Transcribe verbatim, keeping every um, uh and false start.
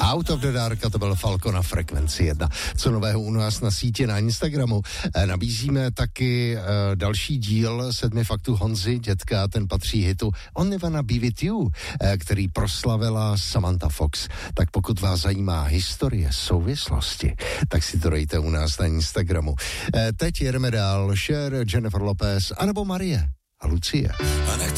Out of the Dark, a to byl Falco na Frekvenci jedna. Co nového u nás na síti na Instagramu? Nabízíme taky uh, další díl sedmi faktů Honzy Dětka, ten patří hitu Only Wanna Be With You, uh, který proslavila Samantha Fox. Tak pokud vás zajímá historie souvislosti, tak si to dejte u nás na Instagramu. Uh, teď jedeme dál. Cher, Jennifer Lopez, anebo Marie a Lucie.